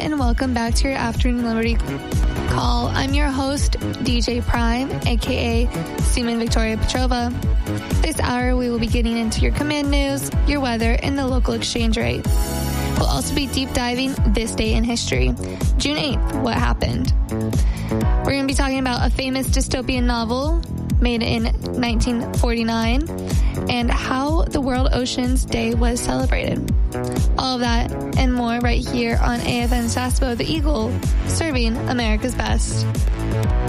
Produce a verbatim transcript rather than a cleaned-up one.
and welcome back to your Afternoon Liberty Call. I'm your host, D J Prime, aka Seaman Victoria Petrova. This hour, we will be getting into your command news, your weather, and the local exchange rate. We'll also be deep diving this day in history. June eighth, what happened? We're going to be talking about a famous dystopian novel made in nineteen forty-nine and how the World Oceans Day was celebrated. All of that and more right here on A F M Sasbo, the Eagle, serving America's best.